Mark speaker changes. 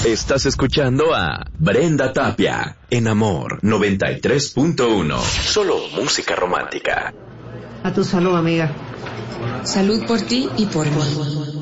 Speaker 1: Estás escuchando a Brenda Tapia en Amor 93.1. Solo música romántica.
Speaker 2: A tu salud, amiga.
Speaker 3: Salud por ti y por mí.